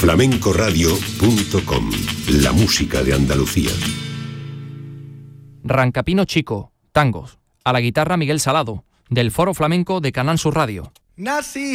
flamencoradio.com, la música de Andalucía. Rancapino Chico, tangos. A la guitarra Miguel Salado, del Foro Flamenco de Canal Sur Radio. Nací